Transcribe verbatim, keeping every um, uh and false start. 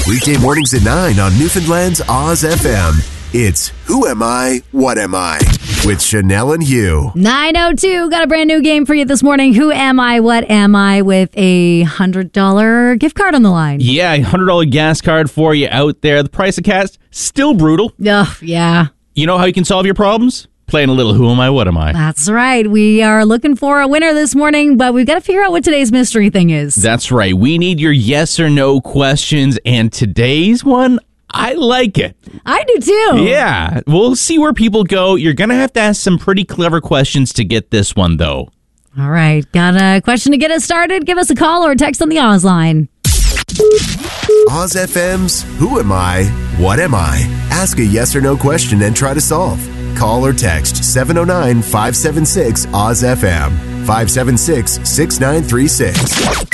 Weekday mornings at nine on Newfoundland's Oz F M. It's Who Am I, What Am I? With Chanel and Hugh. nine oh two, got a brand new game for you this morning. Who am I, what am I? With a one hundred dollars gift card on the line. Yeah, a one hundred dollars gas card for you out there. The price of gas, still brutal. Oh, yeah. You know how you can solve your problems? Playing a little Who Am I, What Am I? That's right. We are looking for a winner this morning, but we've got to figure out what today's mystery thing is. That's right. We need your yes or no questions, and today's one, I like it. I do too. Yeah. We'll see where people go. You're going to have to ask some pretty clever questions to get this one, though. All right. Got a question to get us started? Give us a call or a text on the Oz line. Oz F M's Who Am I, What Am I? Ask a yes or no question and try to solve. Call or text seven oh nine, five seven six, O Z F M, five seven six, six nine three six.